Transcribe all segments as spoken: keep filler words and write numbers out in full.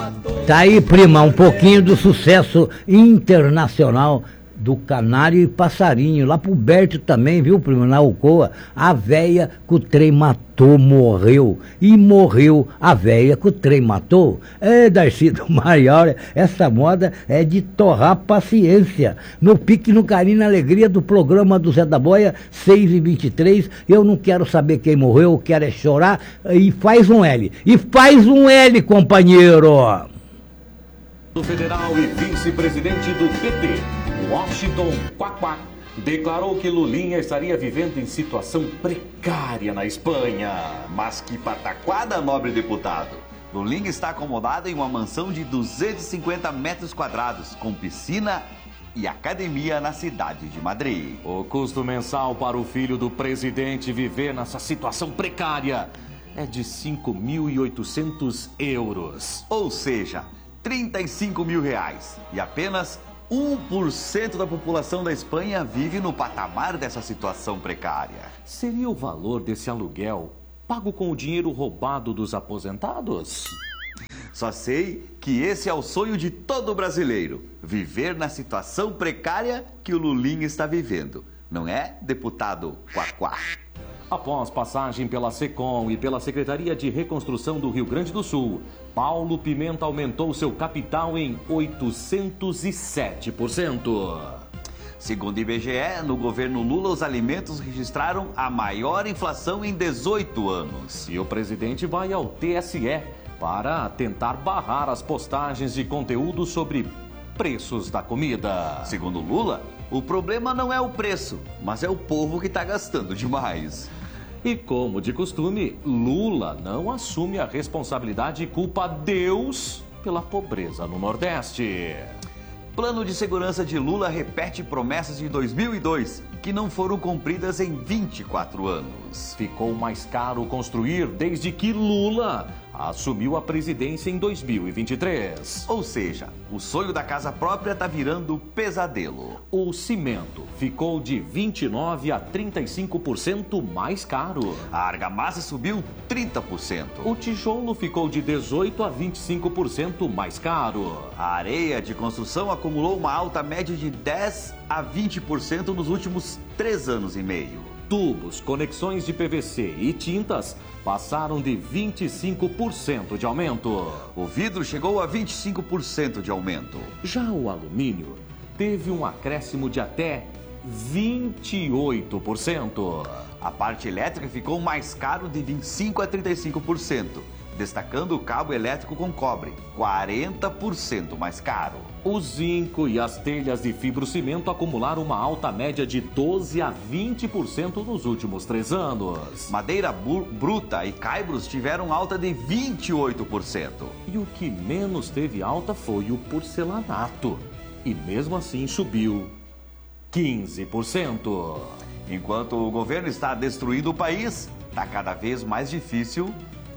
Tá aí, prima, um pouquinho do sucesso internacional do Canário e Passarinho, lá pro Berto também, viu, prima, na Alcoa, a véia que o trem matou, morreu, e morreu a véia que o trem matou. É, Darcy do Maior, essa moda é de torrar paciência, no pique, no carinho, na alegria do programa do Zé da Boia, seis e vinte e três, eu não quero saber quem morreu, eu quero é chorar, e faz um L, e faz um L, companheiro. Do federal e vice-presidente do P T, Washington Quaquá, declarou que Lulinha estaria vivendo em situação precária na Espanha. Mas que pataquada, nobre deputado! Lulinha está acomodado em uma mansão de duzentos e cinquenta metros quadrados, com piscina e academia na cidade de Madrid. O custo mensal para o filho do presidente viver nessa situação precária é de cinco mil e oitocentos euros. Ou seja, trinta e cinco mil reais. E apenas um por cento da população da Espanha vive no patamar dessa situação precária. Seria o valor desse aluguel pago com o dinheiro roubado dos aposentados? Só sei que esse é o sonho de todo brasileiro, viver na situação precária que o Lulinha está vivendo. Não é, deputado Quaquá? Após passagem pela SECOM e pela Secretaria de Reconstrução do Rio Grande do Sul, Paulo Pimenta aumentou seu capital em oitocentos e sete por cento. Segundo o I B G E, no governo Lula, os alimentos registraram a maior inflação em dezoito anos. E o presidente vai ao T S E para tentar barrar as postagens de conteúdo sobre preços da comida. Segundo Lula, o problema não é o preço, mas é o povo que está gastando demais. E como de costume, Lula não assume a responsabilidade e culpa Deus pela pobreza no Nordeste. Plano de segurança de Lula repete promessas de dois mil e dois, que não foram cumpridas em vinte e quatro anos. Ficou mais caro construir desde que Lula assumiu a presidência em dois mil e vinte e três. Ou seja, o sonho da casa própria está virando pesadelo. O cimento ficou de vinte e nove por cento a trinta e cinco por cento mais caro. A argamassa subiu trinta por cento. O tijolo ficou de dezoito por cento a vinte e cinco por cento mais caro. A areia de construção acumulou uma alta média de dez por cento a vinte por cento nos últimos três anos e meio. Tubos, conexões de P V C e tintas passaram de vinte e cinco por cento de aumento. O vidro chegou a vinte e cinco por cento de aumento. Já o alumínio teve um acréscimo de até vinte e oito por cento. A parte elétrica ficou mais caro de vinte e cinco por cento a trinta e cinco por cento, destacando o cabo elétrico com cobre, quarenta por cento mais caro. O zinco e as telhas de fibrocimento acumularam uma alta média de doze a vinte por cento nos últimos três anos. Madeira bruta e caibros tiveram alta de vinte e oito por cento. E o que menos teve alta foi o porcelanato. E mesmo assim subiu quinze por cento. Enquanto o governo está destruindo o país, está cada vez mais difícil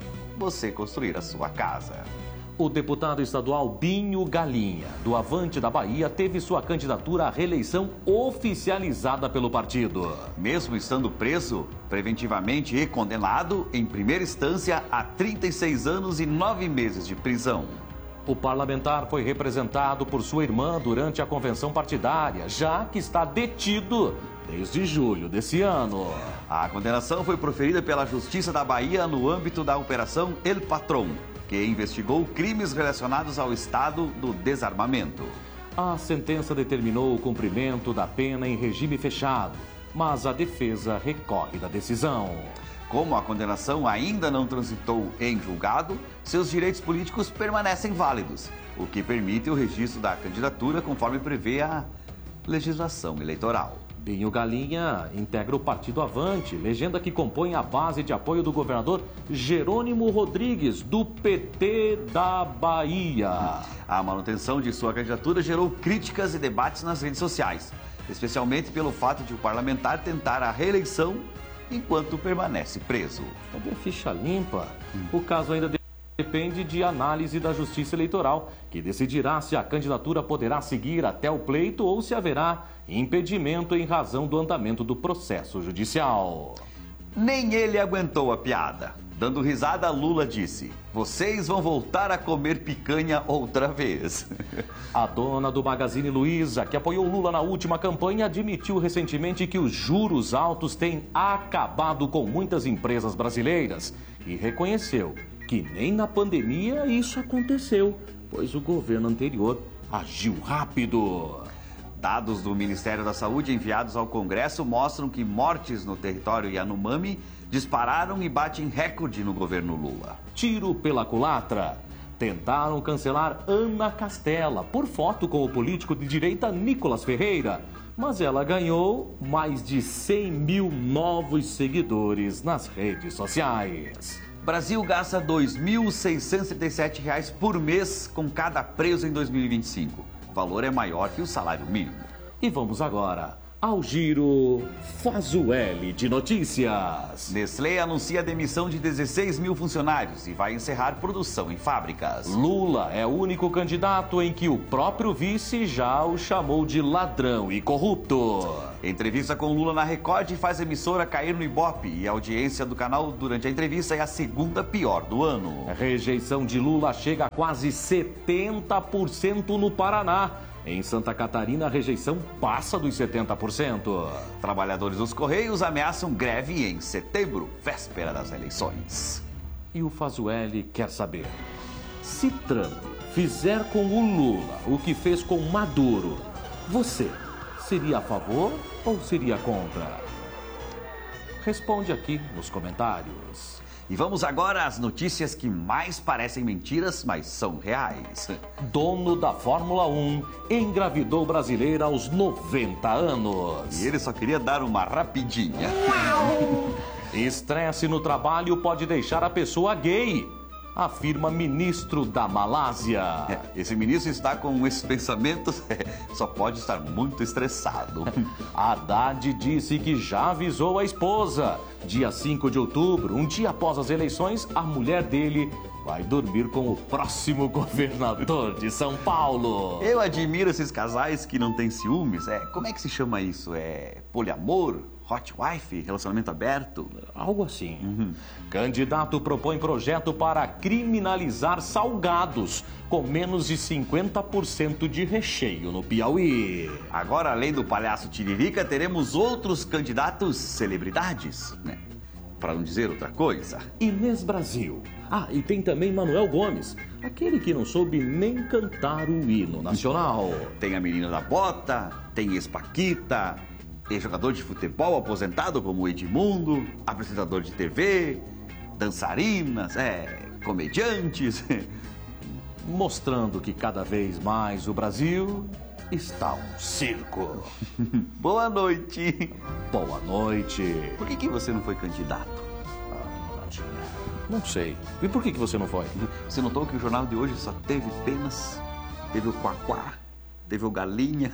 você construir a sua casa. O deputado estadual Binho Galinha, do Avante da Bahia, teve sua candidatura à reeleição oficializada pelo partido. Mesmo estando preso preventivamente e condenado, em primeira instância, a trinta e seis anos e nove meses de prisão. O parlamentar foi representado por sua irmã durante a convenção partidária, já que está detido desde julho desse ano. A condenação foi proferida pela Justiça da Bahia no âmbito da Operação El Patrón, que investigou crimes relacionados ao estado do desarmamento. A sentença determinou o cumprimento da pena em regime fechado, mas a defesa recorre da decisão. Como a condenação ainda não transitou em julgado, seus direitos políticos permanecem válidos, o que permite o registro da candidatura conforme prevê a legislação eleitoral. Binho Galinha integra o Partido Avante, legenda que compõe a base de apoio do governador Jerônimo Rodrigues, do P T da Bahia. A manutenção de sua candidatura gerou críticas e debates nas redes sociais, especialmente pelo fato de o parlamentar tentar a reeleição enquanto permanece preso. Cadê a ficha limpa? O caso ainda depende de análise da Justiça Eleitoral, que decidirá se a candidatura poderá seguir até o pleito ou se haverá impedimento em razão do andamento do processo judicial. Nem ele aguentou a piada. Dando risada, Lula disse: vocês vão voltar a comer picanha outra vez. A dona do Magazine Luiza, que apoiou Lula na última campanha, admitiu recentemente que os juros altos têm acabado com muitas empresas brasileiras e reconheceu que nem na pandemia isso aconteceu, pois o governo anterior agiu rápido. Dados do Ministério da Saúde enviados ao Congresso mostram que mortes no território Yanomami dispararam e batem recorde no governo Lula. Tiro pela culatra. Tentaram cancelar Ana Castela por foto com o político de direita Nicolas Ferreira, mas ela ganhou mais de cem mil novos seguidores nas redes sociais. Brasil gasta dois mil seiscentos e trinta e sete reais por mês com cada preso em dois mil e vinte e cinco. O valor é maior que o salário mínimo. E vamos agora ao Giro Fasueli de Notícias. Nestlé anuncia a demissão de dezesseis mil funcionários e vai encerrar produção em fábricas. Lula é o único candidato em que o próprio vice já o chamou de ladrão e corrupto. Entrevista com Lula na Record faz a emissora cair no Ibope e a audiência do canal durante a entrevista é a segunda pior do ano. A rejeição de Lula chega a quase setenta por cento no Paraná. Em Santa Catarina, a rejeição passa dos setenta por cento. Trabalhadores dos Correios ameaçam greve em setembro, véspera das eleições. E o Fasueli quer saber: se Trump fizer com o Lula o que fez com Maduro, você seria a favor ou seria contra? Responde aqui nos comentários. E vamos agora às notícias que mais parecem mentiras, mas são reais. Dono da Fórmula um engravidou brasileira aos noventa anos. E ele só queria dar uma rapidinha. Estresse no trabalho pode deixar a pessoa gay, afirma ministro da Malásia. Esse ministro está com esses pensamentos, só pode estar muito estressado. Haddad disse que já avisou a esposa. Dia cinco de outubro, um dia após as eleições, a mulher dele vai dormir com o próximo governador de São Paulo. Eu admiro esses casais que não têm ciúmes. É, como é que se chama isso? É poliamor? Hot wife? Relacionamento aberto? Algo assim. Uhum. Candidato propõe projeto para criminalizar salgados com menos de cinquenta por cento de recheio no Piauí. Agora, além do palhaço Tiririca, teremos outros candidatos celebridades, né? Para não dizer outra coisa. Inês Brasil. Ah, e tem também Manuel Gomes, aquele que não soube nem cantar o hino nacional. Tem a menina da bota, tem ex-paquita, tem jogador de futebol aposentado como Edmundo, apresentador de T V, dançarinas, é, comediantes. Mostrando que cada vez mais o Brasil está um circo. Boa noite. Boa noite. Por que que você não foi candidato? Ah, não sei. E por que que você não foi? Você notou que o jornal de hoje só teve penas? Teve o Quaquá, teve o Galinha.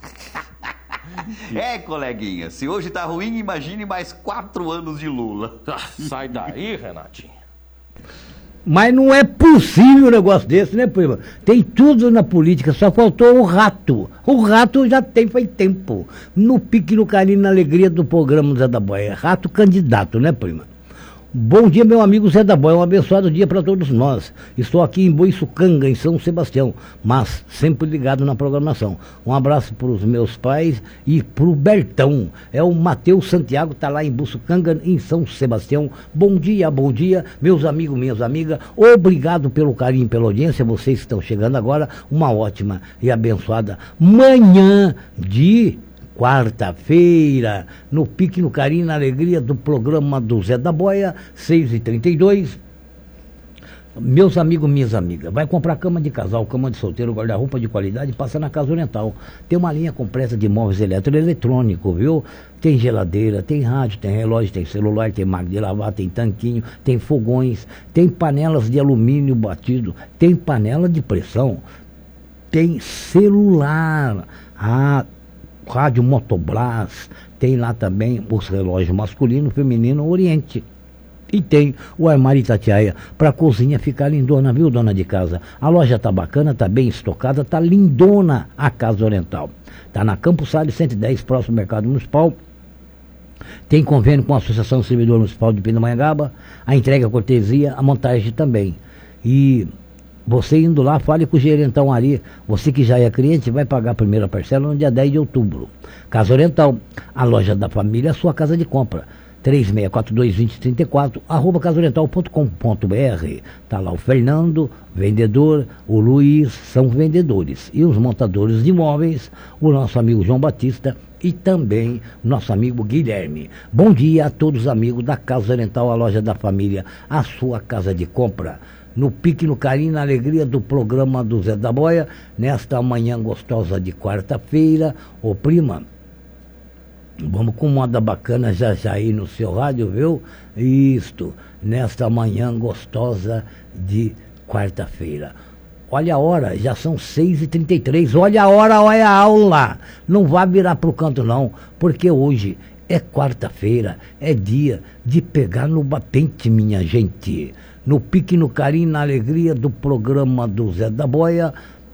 É, coleguinha, se hoje tá ruim, imagine mais quatro anos de Lula. Ah, sai daí, Renatinho. Mas não é possível um negócio desse, né, prima? Tem tudo na política, só faltou o rato. O rato já tem faz tempo. No pique, no carinho, na alegria do programa Zé da Boia. Rato candidato, né, prima? Bom dia, meu amigo Zé da Boia, um abençoado dia para todos nós. Estou aqui em Boiçucanga, em São Sebastião, mas sempre ligado na programação. Um abraço para os meus pais e para o Bertão. É o Matheus Santiago, está lá em Boiçucanga, em São Sebastião. Bom dia, bom dia, meus amigos, minhas amigas. Obrigado pelo carinho, pela audiência. Vocês que estão chegando agora, uma ótima e abençoada manhã de quarta-feira, no pique, no carinho, na alegria do programa do Zé da Boia, seis e trinta e dois. Meus amigos, minhas amigas, vai comprar cama de casal, cama de solteiro, guarda-roupa de qualidade, passa na Casa Oriental. Tem uma linha completa de móveis eletroeletrônicos, viu? Tem geladeira, tem rádio, tem relógio, tem celular, tem máquina de lavar, tem tanquinho, tem fogões, tem panelas de alumínio batido, tem panela de pressão, tem celular, ah, rádio Motoblas, tem lá também os relógios masculino, feminino, Oriente. E tem o armário Itatiaia para a cozinha ficar lindona, viu, dona de casa? A loja tá bacana, tá bem estocada, tá lindona a Casa Oriental. Tá na Campos Salles cento e dez, próximo ao Mercado Municipal. tem convênio com a Associação Servidor Municipal de Pindamonhangaba, a entrega, a cortesia, a montagem também. E você indo lá, fale com o gerentão ali, você que já é cliente, vai pagar a primeira parcela no dia dez de outubro. Casa Oriental, a loja da família, a sua casa de compra. três seis quatro dois, dois zero três quatro, arroba casaoriental ponto com ponto br. Está lá o Fernando, vendedor, o Luiz, são vendedores. E os montadores de imóveis, o nosso amigo João Batista e também nosso amigo Guilherme. Bom dia a todos os amigos da Casa Oriental, a loja da família, a sua casa de compra. No pique, no carinho, na alegria do programa do Zé da Boia, nesta manhã gostosa de quarta-feira. Ô prima, vamos com moda bacana já já aí no seu rádio, viu? Isto, nesta manhã gostosa de quarta-feira. Olha a hora, já são seis e trinta e três, olha a hora, olha a aula. Não vá virar pro canto não, porque hoje é quarta-feira, é dia de pegar no batente, minha gente. No pique, no carinho, na alegria do programa do Zé da Boia,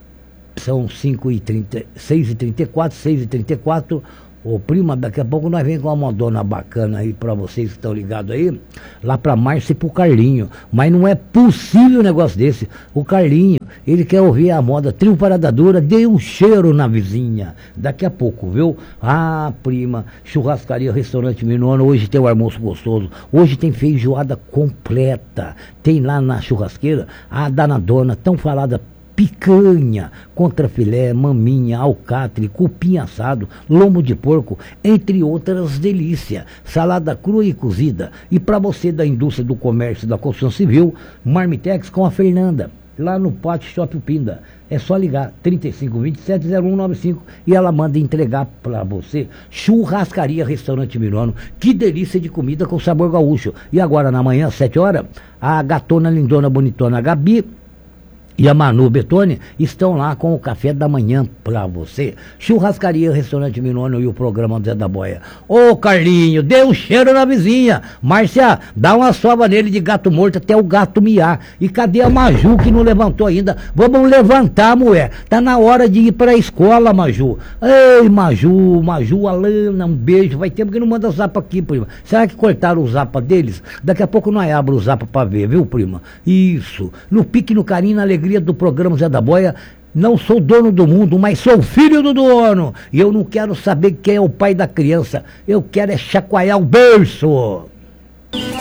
são cinco e trinta, seis e trinta e quatro, seis e trinta e quatro. Ô prima, daqui a pouco nós vem com uma modona bacana aí pra vocês que estão ligados aí, lá pra Márcia e pro Carlinho. Mas não é possível um negócio desse. O Carlinho, ele quer ouvir a moda Trio Parada Dura, dê um cheiro na vizinha. Daqui a pouco, viu? Ah, prima, churrascaria, restaurante Minuano, hoje tem o almoço gostoso. Hoje tem feijoada completa. Tem lá na churrasqueira a danadona, tão falada picanha, contrafilé, maminha, alcatre, cupim assado, lombo de porco, entre outras delícias, salada crua e cozida. E para você da indústria do comércio e da construção civil, Marmitex com a Fernanda, lá no Pátio Shopping Pinda. É só ligar trinta e cinco, vinte e sete, zero um nove cinco e ela manda entregar para você. Churrascaria Restaurante Minuano, que delícia de comida com sabor gaúcho. E agora na manhã, às sete horas, a gatona lindona bonitona Gabi e a Manu Betone estão lá com o café da manhã pra você. Churrascaria, Restaurante Minuano e o programa Zé da Boia. Ô Carlinho, dê um cheiro na vizinha. Márcia, dá uma sova nele de gato morto até o gato miar. E cadê a Maju que não levantou ainda? Vamos levantar, mulher. Tá na hora de ir pra escola, Maju. Ei, Maju, Maju, Alana, um beijo. Vai tempo que não manda zapa aqui, prima. Será que cortaram o zapa deles? Daqui a pouco nós abro o zapa pra ver, viu, prima? Isso. No pique, no carinho, na alegria do programa Zé da Boia. Não sou dono do mundo, mas sou filho do dono. E eu não quero saber quem é o pai da criança. Eu quero é chacoalhar o berço.